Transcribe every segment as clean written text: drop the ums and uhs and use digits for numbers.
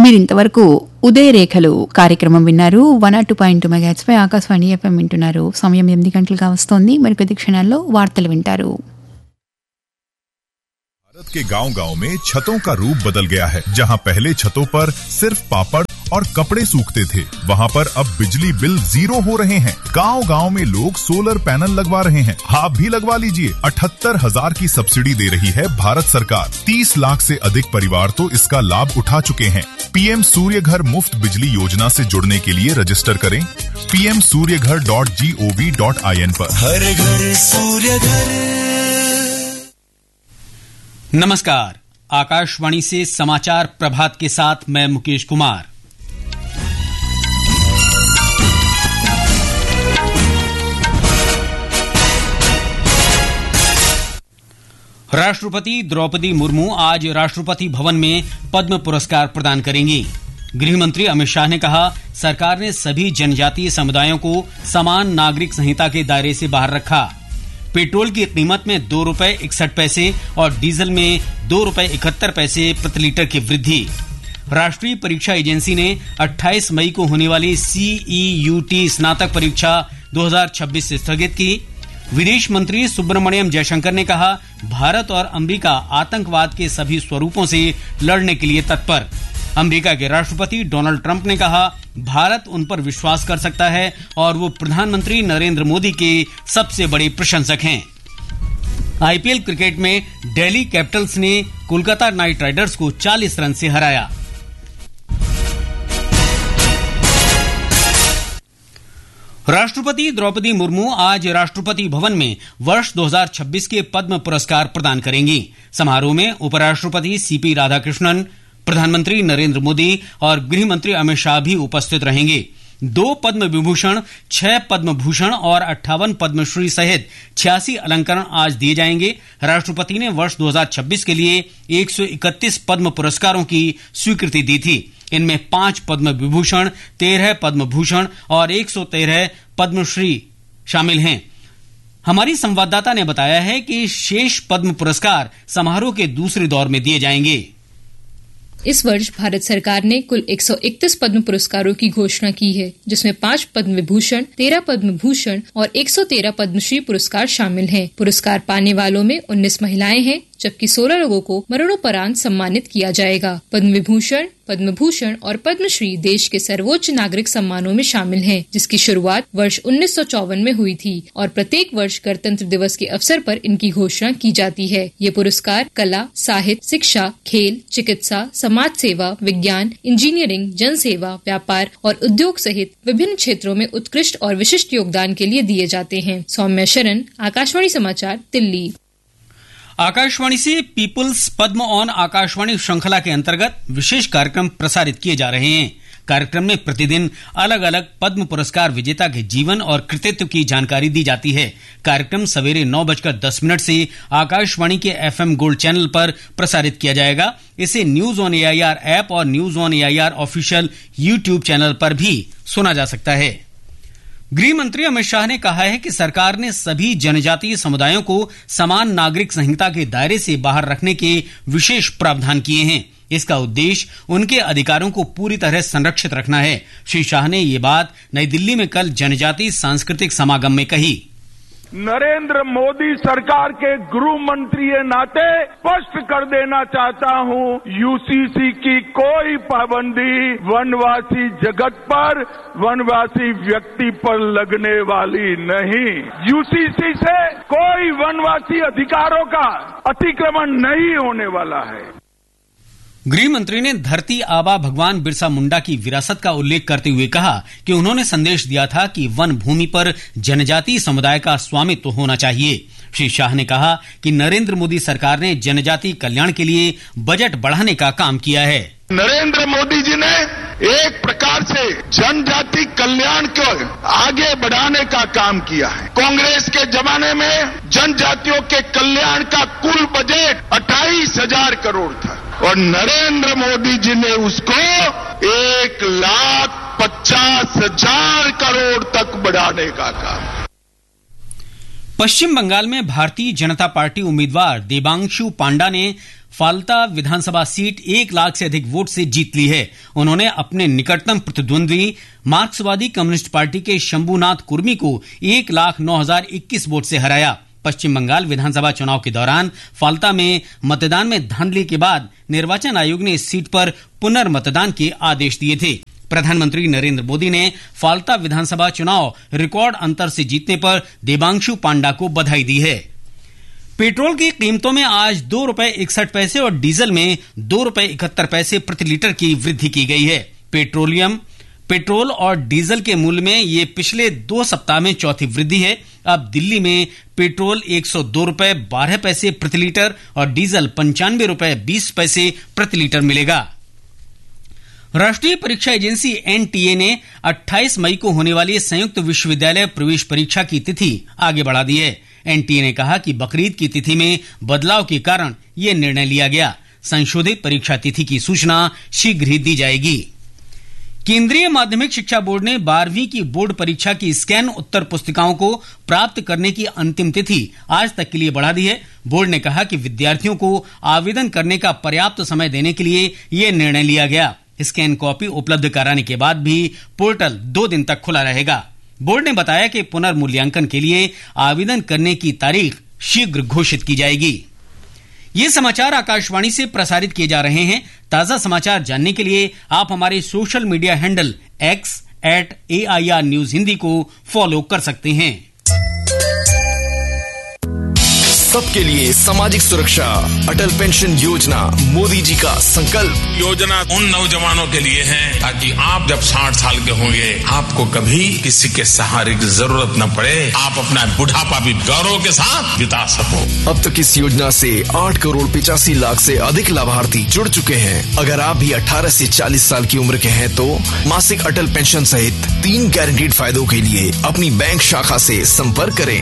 మీరింతవరకు ఉదయ రేఖలు కార్యక్రమం విన్నారు. 102.2 మెగాహెర్ట్జ్ పై ఆకాశవాణి FM వింటున్నారు. సమయం 8 గంటలుగా వస్తోంది. మరికొద్ది క్షణాల్లో వార్తలు వింటారు. भारत के गांव-गांव में छतों का रूप बदल गया है। जहां पहले छतों पर सिर्फ पापड़ और कपड़े सूखते थे, वहां पर अब बिजली बिल 0 हो रहे हैं। गांव-गांव में लोग सोलर पैनल लगवा रहे हैं। आप भी लगवा लीजिए। 78,000 की सब्सिडी दे रही है भारत सरकार। 30 लाख से अधिक परिवार तो इसका लाभ उठा चुके हैं। पीएम सूर्य घर मुफ्त बिजली योजना से जुड़ने के लिए रजिस्टर करें pmsuryaghar.gov.in पर। हर घर सूर्य घर। नमस्कार, आकाशवाणी से समाचार प्रभात के साथ मैं मुकेश कुमार। राष्ट्रपति द्रौपदी मुर्मू आज राष्ट्रपति भवन में पद्म पुरस्कार प्रदान करेंगी। गृह मंत्री अमित शाह ने कहा, सरकार ने सभी जनजातीय समुदायों को समान नागरिक संहिता के दायरे से बाहर रखा। पेट्रोल की कीमत में 2 रुपए 61 पैसे और डीजल में 2 रुपए 71 पैसे प्रति लीटर की वृद्धि। राष्ट्रीय परीक्षा एजेंसी ने 28 मई को होने वाली CEUT स्नातक परीक्षा 2026 से स्थगित की। विदेश मंत्री सुब्रमण्यम जयशंकर ने कहा, भारत और अमेरिका आतंकवाद के सभी स्वरूपों से लड़ने के लिए तत्पर। अमेरिका के राष्ट्रपति डोनाल्ड ट्रंप ने कहा, भारत उन पर विश्वास कर सकता है और वो प्रधानमंत्री नरेंद्र मोदी के सबसे बड़े प्रशंसक हैं। IPL क्रिकेट में दिल्ली कैपिटल्स ने कोलकाता नाइट राइडर्स को 40 रन से हराया। राष्ट्रपति द्रौपदी मुर्मू आज राष्ट्रपति भवन में वर्ष 2026 के पद्म पुरस्कार प्रदान करेंगी। समारोह में उपराष्ट्रपति CP राधाकृष्णन, प्रधानमंत्री नरेंद्र मोदी और गृह मंत्री अमित शाह भी उपस्थित रहेंगे। 2 पद्म विभूषण, 6 पद्म भूषण और 58 पद्मश्री सहित 86 अलंकरण आज दिए जाएंगे। राष्ट्रपति ने वर्ष 2026 के लिए 131 पद्म पुरस्कारों की स्वीकृति दी थी। इनमें 5 पद्म विभूषण, 13 पद्म भूषण और 113 पद्मश्री शामिल हैं। हमारी संवाददाता ने बताया है कि शेष पद्म पुरस्कार समारोह के दूसरे दौर में दिए जाएंगे। इस वर्ष भारत सरकार ने कुल 131 पद्म पुरस्कारों की घोषणा की है, जिसमें 5 पद्म विभूषण, 13 पद्म भूषण और 113 पद्मश्री पुरस्कार शामिल हैं। पुरस्कार पाने वालों में 19 महिलाएं हैं, जबकि 16 लोगों को मरणोपरांत सम्मानित किया जाएगा। पद्म विभूषण, पद्म भूषण और पद्मश्री देश के सर्वोच्च नागरिक सम्मानों में शामिल हैं, जिसकी शुरुआत वर्ष 1954 में हुई थी और प्रत्येक वर्ष गणतंत्र दिवस के अवसर पर इनकी घोषणा की जाती है। ये पुरस्कार कला, साहित्य, शिक्षा, खेल, चिकित्सा, समाज सेवा, विज्ञान, इंजीनियरिंग, जनसेवा, व्यापार और उद्योग सहित विभिन्न क्षेत्रों में उत्कृष्ट और विशिष्ट योगदान के लिए दिए जाते हैं। सौम्या शरण, आकाशवाणी समाचार, दिल्ली। आकाशवाणी से पीपुल्स पद्म ऑन आकाशवाणी श्रृंखला के अंतर्गत विशेष कार्यक्रम प्रसारित किए जा रहे हैं। कार्यक्रम में प्रतिदिन अलग अलग पद्म पुरस्कार विजेता के जीवन और कृतित्व की जानकारी दी जाती है। कार्यक्रम सवेरे 9:10 से आकाशवाणी के FM गोल्ड चैनल पर प्रसारित किया जाएगा। इसे न्यूज ऑन AIR ऐप और news on AIR official YouTube channel पर भी सुना जा सकता है। गृह मंत्री अमित शाह ने कहा है कि सरकार ने सभी जनजातीय समुदायों को समान नागरिक संहिता के दायरे से बाहर रखने के विशेष प्रावधान किए हैं। इसका उद्देश्य उनके अधिकारों को पूरी तरह संरक्षित रखना है। श्री शाह ने ये बात नई दिल्ली में कल जनजातीय सांस्कृतिक समागम में कही। नरेंद्र मोदी सरकार के गृह मंत्री के नाते स्पष्ट कर देना चाहता हूं, यूसीसी की कोई पाबंदी वनवासी जगत पर, वनवासी व्यक्ति पर लगने वाली नहीं। यूसीसी से कोई वनवासी अधिकारों का अतिक्रमण नहीं होने वाला है। गृह मंत्री ने धरती आबा भगवान बिरसा मुंडा की विरासत का उल्लेख करते हुए कहा कि उन्होंने संदेश दिया था कि वन भूमि पर जनजातीय समुदाय का स्वामित्व होना चाहिए। श्री शाह ने कहा कि नरेंद्र मोदी सरकार ने जनजातीय कल्याण के लिए बजट बढ़ाने का काम किया है। नरेंद्र मोदी जी ने एक प्रकार से जनजाति कल्याण को आगे बढ़ाने का काम किया है। कांग्रेस के जमाने में जनजातियों के कल्याण का कुल बजट 28,000 करोड़ था और नरेंद्र मोदी जी ने उसको 1,50,000 करोड़ तक बढ़ाने का काम। पश्चिम बंगाल में भारतीय जनता पार्टी उम्मीदवार देबांशु पांडा ने फाल्ता विधानसभा सीट 1 लाख से अधिक वोट से जीत ली है। उन्होंने अपने निकटतम प्रतिद्वंदी मार्क्सवादी कम्युनिस्ट पार्टी के शंभुनाथ कुर्मी को 1,09,021 वोट से हराया। पश्चिम बंगाल विधानसभा चुनाव के दौरान फाल्ता में मतदान में धांधली के बाद निर्वाचन आयोग ने इस सीट पर पुनर्मतदान के आदेश दिए थे। प्रधानमंत्री नरेंद्र मोदी ने फाल्ता विधानसभा चुनाव रिकॉर्ड अंतर से जीतने पर देबांशु पांडा को बधाई दी है। पेट्रोल की कीमतों में आज ₹2.61 और डीजल में ₹2.71 प्रति लीटर की वृद्धि की गई है। पेट्रोल और डीजल के मूल्य में ये पिछले 2 सप्ताह में चौथी वृद्धि है। अब दिल्ली में पेट्रोल ₹102.12 प्रति लीटर और डीजल ₹95.20 प्रति लीटर मिलेगा। राष्ट्रीय परीक्षा एजेंसी एनटीए ने 28 मई को होने वाली संयुक्त विश्वविद्यालय प्रवेश परीक्षा की तिथि आगे बढ़ा दी है। एनटीए ने कहा कि बकरीद की तिथि में बदलाव के कारण यह निर्णय लिया गया। संशोधित परीक्षा तिथि की सूचना शीघ्र ही दी जाएगी। केंद्रीय माध्यमिक शिक्षा बोर्ड ने 12वीं की बोर्ड परीक्षा की स्कैन उत्तर पुस्तिकाओं को प्राप्त करने की अंतिम तिथि आज तक के लिए बढ़ा दी है। बोर्ड ने कहा कि विद्यार्थियों को आवेदन करने का पर्याप्त समय देने के लिए यह निर्णय लिया गया। स्कैन कॉपी उपलब्ध कराने के बाद भी पोर्टल 2 दिन तक खुला रहेगा। बोर्ड ने बताया कि पुनर्मूल्यांकन के लिए आवेदन करने की तारीख शीघ्र घोषित की जाएगी। ये समाचार आकाशवाणी से प्रसारित किए जा रहे हैं। ताजा समाचार जानने के लिए आप हमारे social media handle x@AIR news Hindi को फॉलो कर सकते हैं। सबके लिए सामाजिक सुरक्षा, अटल पेंशन योजना मोदी जी का संकल्प। योजना उन नौजवानों के लिए है ताकि आप जब 60 साल के होंगे आपको कभी किसी के सहारे की जरूरत न पड़े, आप अपना बुढ़ापा भी गौरव के साथ बिता सको। अब तक इस योजना से 8 करोड़ 85 लाख से अधिक लाभार्थी जुड़ चुके हैं। अगर आप भी 18 से 40 साल की उम्र के हैं तो मासिक अटल पेंशन सहित 3 गारंटीड फायदों के लिए अपनी बैंक शाखा से संपर्क करें।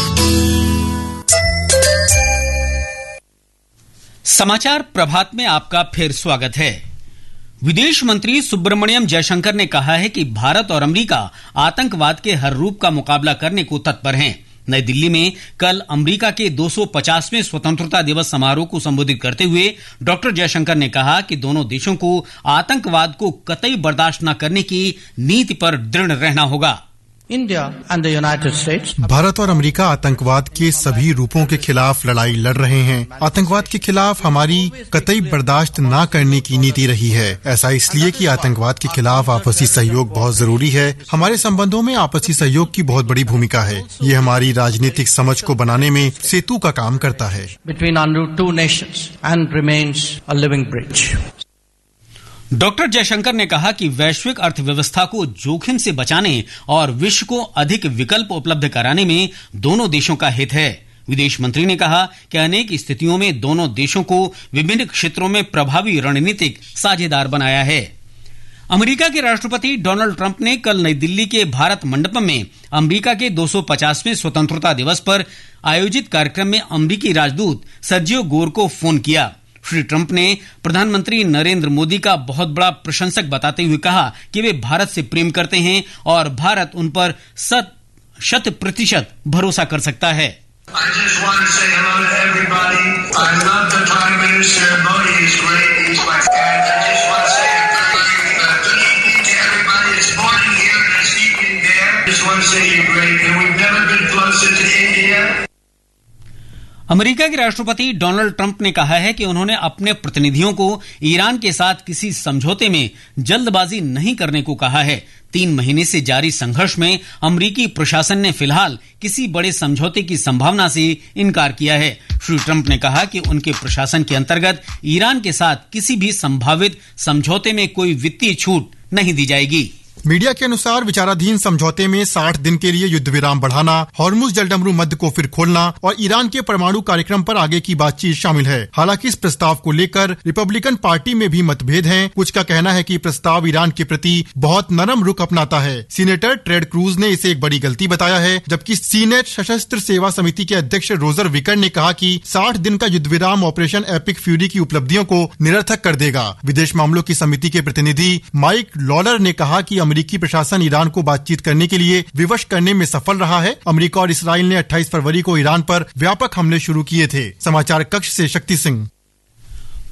समाचार प्रभात में आपका फिर स्वागत है। विदेश मंत्री सुब्रमण्यम जयशंकर ने कहा है कि भारत और अमेरिका आतंकवाद के हर रूप का मुकाबला करने को तत्पर हैं। नई दिल्ली में कल अमेरिका के 250वें स्वतंत्रता दिवस समारोह को संबोधित करते हुए डॉक्टर जयशंकर ने कहा कि दोनों देशों को आतंकवाद को कतई बर्दाश्त न करने की नीति पर दृढ़ रहना होगा। India and the United States. Bharat और अमेरिका आतंकवाद के सभी रूपों के खिलाफ लड़ाई लड़ रहे हैं। आतंकवाद के खिलाफ हमारी कतई बर्दाश्त न करने की नीति रही है। ऐसा इसलिए कि आतंकवाद के खिलाफ आपसी सहयोग बहुत जरूरी है। हमारे संबंधों में आपसी सहयोग की बहुत बड़ी भूमिका है। ये हमारी राजनीतिक समझ को बनाने में सेतु का काम करता है। Between our two nations and remains a living bridge. Doctor Jaishankar ने कहा कि वैश्विक अर्थव्यवस्था को जोखिम से बचाने और विश्व को अधिक विकल्प उपलब्ध कराने में दोनों देशों का हित है। विदेश मंत्री ने कहा कि अनेक स्थितियों में दोनों देशों को विभिन्न क्षेत्रों में प्रभावी रणनीतिक साझेदार बनाया है। अमेरिका के राष्ट्रपति डोनाल्ड ट्रंप ने कल नई दिल्ली के भारत मंडपम में अमेरिका के 250वें स्वतंत्रता दिवस पर आयोजित कार्यक्रम में अमेरिकी राजदूत सर्जियो गोर को फोन किया। श्री ट्रंप ने प्रधानमंत्री नरेंद्र मोदी का बहुत बड़ा प्रशंसक बताते हुए कहा कि वे भारत से प्रेम करते हैं और भारत उन पर 100% भरोसा कर सकता है। अमेरिका के राष्ट्रपति डोनाल्ड ट्रंप ने कहा है कि उन्होंने अपने प्रतिनिधियों को ईरान के साथ किसी समझौते में जल्दबाजी नहीं करने को कहा है। 3 महीने से जारी संघर्ष में अमेरिकी प्रशासन ने फिलहाल किसी बड़े समझौते की संभावना से इनकार किया है। श्री ट्रंप ने कहा कि उनके प्रशासन के अंतर्गत ईरान के साथ किसी भी संभावित समझौते में कोई वित्तीय छूट नहीं दी जाएगी। मीडिया के अनुसार विचाराधीन समझौते में 60 दिन के लिए युद्ध विराम बढ़ाना, हॉर्मुज जलडमरू मध्य को फिर खोलना और ईरान के परमाणु कार्यक्रम पर आगे की बातचीत शामिल है। हालांकि इस प्रस्ताव को लेकर रिपब्लिकन पार्टी में भी मतभेद हैं। कुछ का कहना है कि प्रस्ताव ईरान के प्रति बहुत नरम रुख अपनाता है। सीनेटर टेड क्रूज ने इसे एक बड़ी गलती बताया है, जबकि सीनेट सशस्त्र सेवा समिति के अध्यक्ष रोजर विकर ने कहा कि 60 दिन का युद्ध विराम ऑपरेशन एपिक फ्यूरी की उपलब्धियों को निरर्थक कर देगा। विदेश मामलों की समिति के प्रतिनिधि माइक लॉलर ने कहा कि अमेरिकी प्रशासन ईरान को बातचीत करने के लिए विवश करने में सफल रहा है। अमेरिका और इसराइल ने 28 फरवरी को ईरान पर व्यापक हमले शुरू किए थे। समाचार कक्ष से शक्ति सिंह।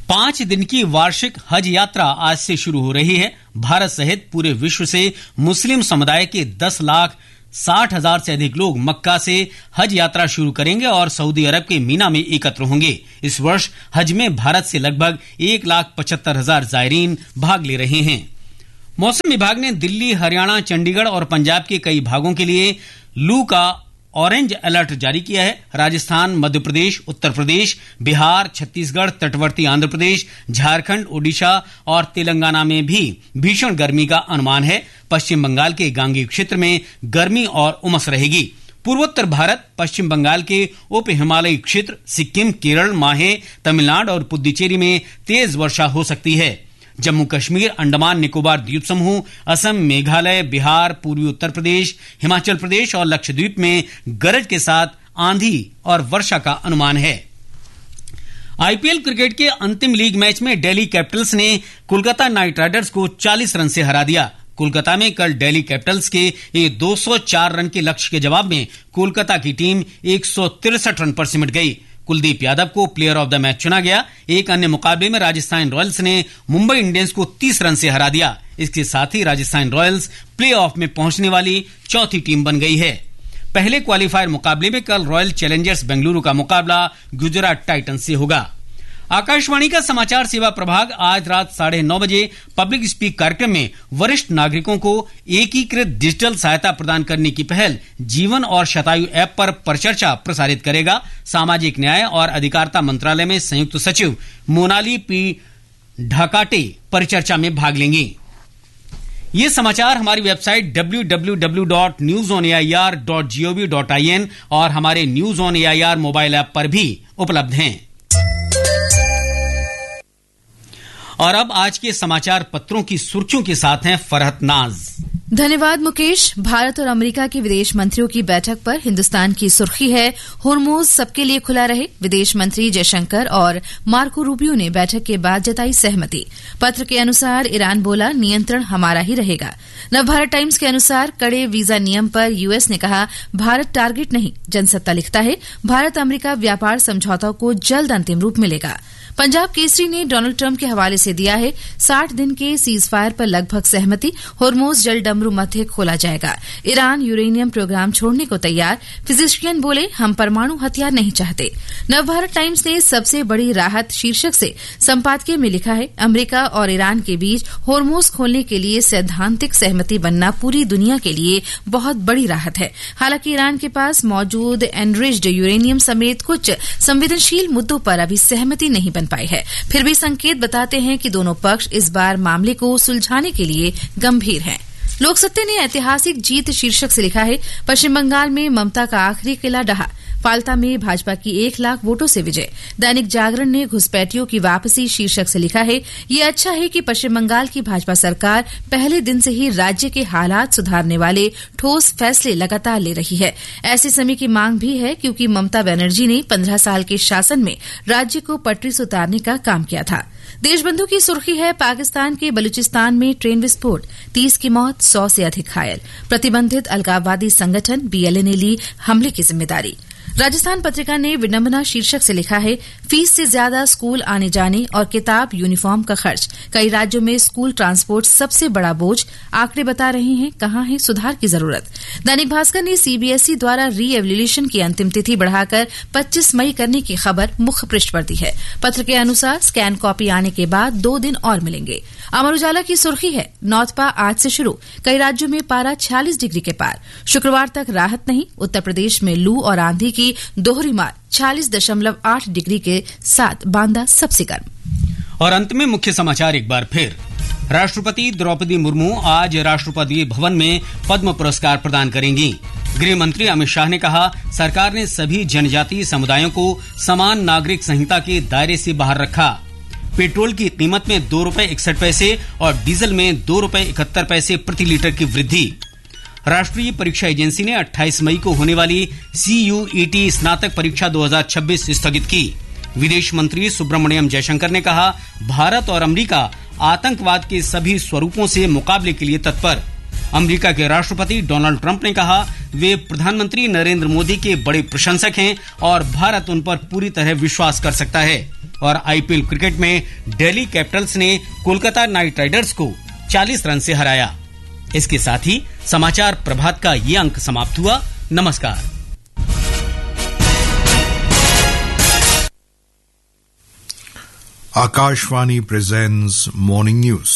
5 दिन की वार्षिक हज यात्रा आज से शुरू हो रही है। भारत सहित पूरे विश्व से मुस्लिम समुदाय के 10,60,000 से अधिक लोग मक्का से हज यात्रा शुरू करेंगे और सऊदी अरब के मीना में एकत्र होंगे। इस वर्ष हज में भारत से लगभग 1,75,000 जायरीन भाग ले रहे हैं। मौसम विभाग ने दिल्ली, हरियाणा, चंडीगढ़ और पंजाब के कई भागों के लिए लू का ऑरेंज अलर्ट जारी किया है। राजस्थान, मध्य प्रदेश, उत्तर प्रदेश, बिहार, छत्तीसगढ़, तटवर्ती आंध्र प्रदेश, झारखंड, ओडिशा और तेलंगाना में भी भीषण गर्मी का अनुमान है। पश्चिम बंगाल के गांगेय क्षेत्र में गर्मी और उमस रहेगी। पूर्वोत्तर भारत, पश्चिम बंगाल के उप हिमालयी क्षेत्र, सिक्किम, केरल, माहे, तमिलनाडु और पुद्दुचेरी में तेज वर्षा हो सकती है। जम्मू कश्मीर, अंडमान निकोबार द्वीप समूह, असम, मेघालय, बिहार, पूर्वी उत्तर प्रदेश, हिमाचल प्रदेश और लक्षद्वीप में गरज के साथ आंधी और वर्षा का अनुमान है। आईपीएल क्रिकेट के अंतिम लीग मैच में दिल्ली कैपिटल्स ने कोलकाता नाइट राइडर्स को 40 रन से हरा दिया। कोलकाता में कल दिल्ली कैपिटल्स के 204 रन के लक्ष्य के जवाब में कोलकाता की टीम 163 रन पर सिमट गई। कुलदीप यादव को प्लेयर ऑफ द मैच चुना गया। एक अन्य मुकाबले में राजस्थान रॉयल्स ने मुंबई इंडियंस को 30 रन से हरा दिया। इसके साथ ही राजस्थान रॉयल्स प्ले ऑफ में पहुंचने वाली चौथी टीम बन गई है। पहले क्वालिफायर मुकाबले में कल रॉयल चैलेंजर्स बेंगलुरु का मुकाबला गुजरात टाइटंस से होगा। आकाशवाणी का समाचार सेवा प्रभाग आज रात 9:30 बजे पब्लिक स्पीक कार्यक्रम में वरिष्ठ नागरिकों को एकीकृत डिजिटल सहायता प्रदान करने की पहल जीवन और शतायु ऐप पर परिचर्चा प्रसारित करेगा। सामाजिक न्याय और अधिकारिता मंत्रालय में संयुक्त सचिव मोनाली पी ढाकाटे परिचर्चा में भाग लेंगी। ये समाचार हमारी वेबसाइट www.newsonair.gov.in और हमारे news on AIR mobile app पर भी उपलब्ध हैं। और अब आज के समाचार पत्रों की सुर्खियों के साथ हैं फरहत नाज। धन्यवाद मुकेश। भारत और अमेरिका के विदेश मंत्रियों की बैठक पर हिंदुस्तान की सुर्खी है, होर्मुज सबके लिए खुला रहे। विदेश मंत्री जयशंकर और मार्को रूबियो ने बैठक के बाद जताई सहमति। पत्र के अनुसार ईरान बोला, नियंत्रण हमारा ही रहेगा। नवभारत टाइम्स के अनुसार कड़े वीजा नियम पर यूएस ने कहा, भारत टारगेट नहीं। जनसत्ता लिखता है, भारत अमेरिका व्यापार समझौता को जल्द अंतिम रूप मिलेगा। पंजाब केसरी ने डोनाल्ड ट्रंप के हवाले से दिया है, 60 दिन के सीज फायर पर लगभग सहमति। होर्मुज जल डमरू मध्य खोला जाएगा। ईरान यूरेनियम प्रोग्राम छोड़ने को तैयार। फिजिशियन बोले, हम परमाणु हथियार नहीं चाहते। नवभारत टाइम्स ने सबसे बड़ी राहत शीर्षक से संपादकीय में लिखा है, अमेरिका और ईरान के बीच होर्मुज खोलने के लिए सैद्धांतिक सहमति बनना पूरी दुनिया के लिए बहुत बड़ी राहत है। हालांकि ईरान के पास मौजूद एनरिच्ड यूरेनियम समेत कुछ संवेदनशील मुद्दों पर अभी सहमति नहीं बन पाई है। फिर भी संकेत बताते हैं कि दोनों पक्ष इस बार मामले को सुलझाने के लिए गंभीर हैं। लोकसत्ता ने ऐतिहासिक जीत शीर्षक से लिखा है, पश्चिम बंगाल में ममता का आखिरी किला ढहा। फाल्ता में भाजपा की 1 लाख वोटों से विजय। दैनिक जागरण ने घुसपैठियों की वापसी शीर्षक से लिखा है, ये अच्छा है कि पश्चिम बंगाल की भाजपा सरकार पहले दिन से ही राज्य के हालात सुधारने वाले ठोस फैसले लगातार ले रही है। ऐसे समय की मांग भी है क्योंकि ममता बनर्जी ने 15 साल के शासन में राज्य को पटरी से उतारने का काम किया था। देशबंधु की सुर्खी है, पाकिस्तान के बलूचिस्तान में ट्रेन विस्फोट, 30 की मौत, 100 से अधिक घायल। प्रतिबंधित अलगाववादी संगठन बीएलए ने ली हमले की जिम्मेदारी। राजस्थान पत्रिका ने विडंबना शीर्षक से लिखा है, फीस से ज्यादा स्कूल आने जाने और किताब यूनिफॉर्म का खर्च। कई राज्यों में स्कूल ट्रांसपोर्ट सबसे बड़ा बोझ। आंकड़े बता रहे हैं कहां है सुधार की जरूरत। दैनिक भास्कर ने सीबीएसई द्वारा री एवल्यूशन की अंतिम तिथि बढ़ाकर 25 मई करने की खबर मुख्य पृष्ठ पर दी है। पत्र के अनुसार स्कैन कॉपी आने के बाद 2 दिन और मिलेंगे। अमर उजाला की सुर्खी है, नौतपा आज से शुरू। कई राज्यों में पारा 40 डिग्री के पार। शुक्रवार तक राहत नहीं। उत्तर प्रदेश में लू और आंधी की दोहरी मार, 40.8 डिग्री के साथ बांदा सबसे गर्म। और अंत में मुख्य समाचार एक बार फिर। राष्ट्रपति द्रौपदी मुर्मू आज राष्ट्रपति भवन में पद्म पुरस्कार प्रदान करेंगी। गृह मंत्री अमित शाह ने कहा, सरकार ने सभी जनजातीय समुदायों को समान नागरिक संहिता के दायरे से बाहर रखा। पेट्रोल की कीमत में 2 रुपए 61 पैसे और डीजल में 2 रुपए 71 पैसे प्रति लीटर की वृद्धि। राष्ट्रीय परीक्षा एजेंसी ने 28 मई को होने वाली CUET स्नातक परीक्षा 2026 स्थगित की। विदेश मंत्री सुब्रमण्यम जयशंकर ने कहा, भारत और अमेरिका आतंकवाद के सभी स्वरूपों से मुकाबले के लिए तत्पर। अमेरिका के राष्ट्रपति डोनाल्ड ट्रंप ने कहा वे प्रधानमंत्री नरेंद्र मोदी के बड़े प्रशंसक हैं और भारत उन पर पूरी तरह विश्वास कर सकता है। और आईपीएल क्रिकेट में दिल्ली कैपिटल्स ने कोलकाता नाइट राइडर्स को 40 रन से हराया। इसके साथ ही समाचार प्रभात का ये अंक समाप्त हुआ। नमस्कार। Akashvani presents Morning News.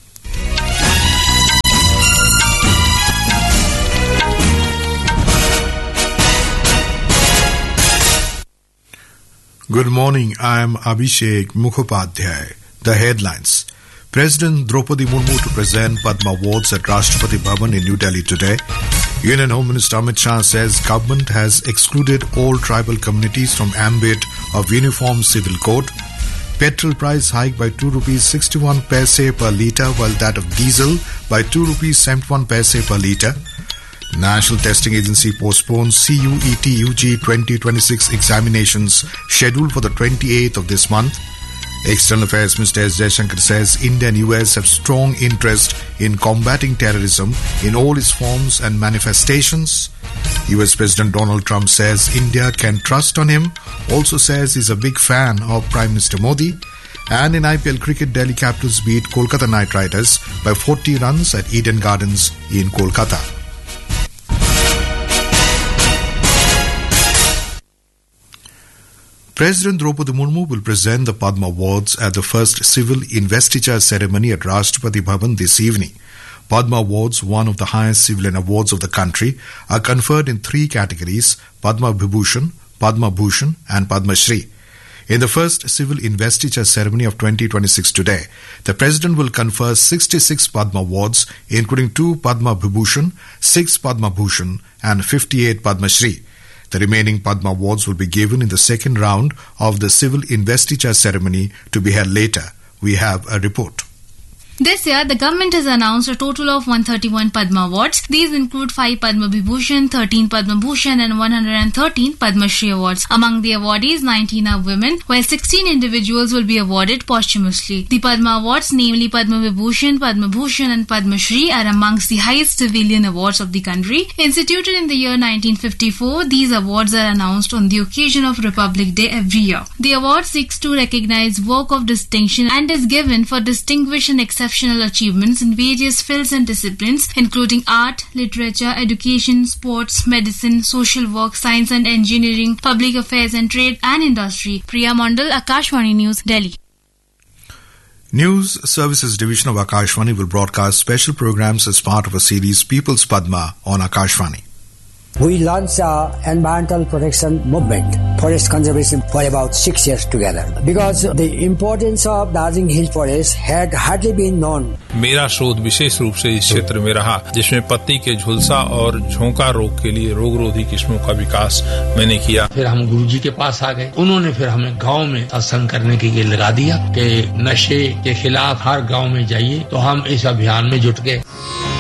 Good morning, I am Abhishek Mukhopadhyay. The headlines. President Draupadi Murmu to present Padma Awards at Rashtrapati Bhavan in New Delhi today. Union Home Minister Amit Shah says government has excluded all tribal communities from ambit of Uniform Civil Code. Petrol price hike by 2 rupees 61 paise per litre, while that of diesel by 2 rupees 71 paise per litre. National Testing Agency postpones CUET UG 2026 examinations scheduled for the 28th of this month. External Affairs Minister S. Jaishankar says India and US have strong interest in combating terrorism in all its forms and manifestations. US President Donald Trump says India can trust on him, also says he's a big fan of Prime Minister Modi. And in IPL cricket, Delhi Capitals beat Kolkata Knight Riders by 40 runs at Eden Gardens in Kolkata. President Draupadi Murmu will present the Padma Awards at the first civil investiture ceremony at Rashtrapati Bhavan this evening. Padma Awards, one of the highest civilian awards of the country, are conferred in 3 categories: Padma Vibhushan, Padma Bhushan and Padma Shri. In the first civil investiture ceremony of 2026 today, the President will confer 66 Padma Awards, including 2 Padma Vibhushan, 6 Padma Bhushan and 58 Padma Shri. The remaining Padma Awards will be given in the second round of the civil investiture ceremony to be held later. We have a report. This year, the government has announced a total of 131 Padma Awards. These include 5 Padma Vibhushan, 13 Padma Bhushan and 113 Padma Shri Awards. Among the awardees, 19 are women, while 16 individuals will be awarded posthumously. The Padma Awards, namely Padma Vibhushan, Padma Bhushan and Padma Shri, are amongst the highest civilian awards of the country. Instituted in the year 1954, these awards are announced on the occasion of Republic Day every year. The award seeks to recognize work of distinction and is given for distinguished and exceptional achievements in various fields and disciplines, including art, literature, education, sports, medicine, social work, science and engineering, public affairs and trade and industry. Priya Mondal, Akashvani News, Delhi. News Services Division of Akashvani will broadcast special programs as part of a series People's Padma on Akashvani. We launched an environmental protection movement, forest conservation, for about 6 years together. Because the importance of Darjeeling Hill Forest had hardly been known. मेरा शोध विशेष रूप से इस क्षेत्र में रहा, जिसमें पत्ती के झुलसा और झोंका रोग के लिए रोगरोधी किस्मों का विकास मैंने किया। फिर हम गुरुजी के पास आ गए, उन्होंने फिर हमें गांव में सत्संग करने के लिए लगा दिया कि नशे के खिलाफ हर गांव में जाइए, तो हम इस अभियान में जुट गए।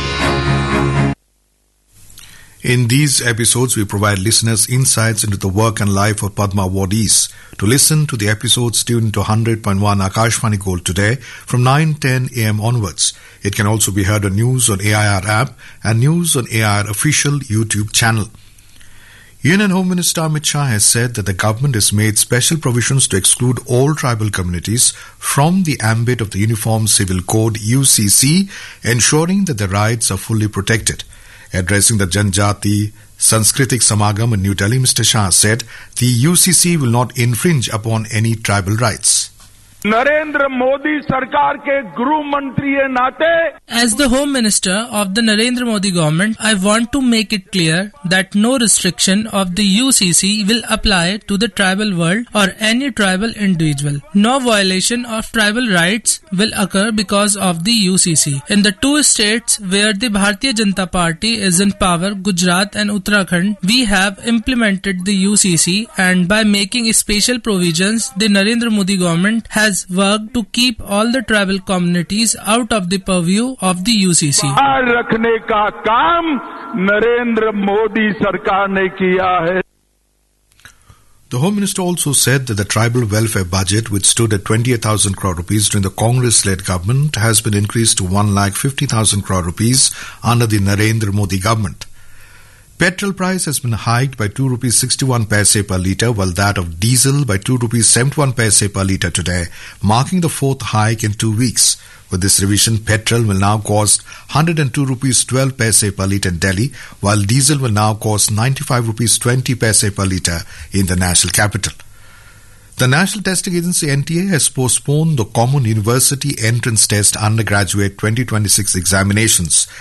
In these episodes, we provide listeners insights into the work and life of Padma awardees. To listen to the episodes, tune into 100.1 Akashvani Gold today from 9:10 a.m. onwards. It can also be heard on News on AIR app and News on AIR official YouTube channel. Union Home Minister Amit Shah has said that the government has made special provisions to exclude all tribal communities from the ambit of the Uniform Civil Code UCC, ensuring that their rights are fully protected. Addressing the Janjati Sanskritik Samagam in New Delhi, Mr. Shah said the UCC will not infringe upon any tribal rights. Narendra Modi सरकार के गृह मंत्री के नाते As the Home Minister of the Narendra Modi government, I want to make it clear that no restriction of the UCC will apply to the tribal world or any tribal individual. No violation of tribal rights will occur because of the UCC. In the 2 states where the Bharatiya Janata Party is in power, Gujarat and Uttarakhand, we have implemented the UCC, and by making special provisions, the Narendra Modi government has worked to keep all the tribal communities out of the purview of the UCC. बाहर रखने का काम नरेंद्र मोदी सरकार ने किया है. The Home Minister also said that the tribal welfare budget, which stood at 28,000 crore rupees during the Congress-led government, has been increased to 1,50,000 crore rupees under the Narendra Modi government. Petrol price has been hiked by 2 rupees 61 paise per litre, while that of diesel by 2 rupees 71 paise per litre today, marking the fourth hike in 2 weeks. With this revision, petrol will now cost 102 rupees 12 paise per litre in Delhi, while diesel will now cost 95 rupees 20 paise per litre in the national capital. The National Testing Agency NTA has postponed the Common University Entrance Test Undergraduate 2026 examinations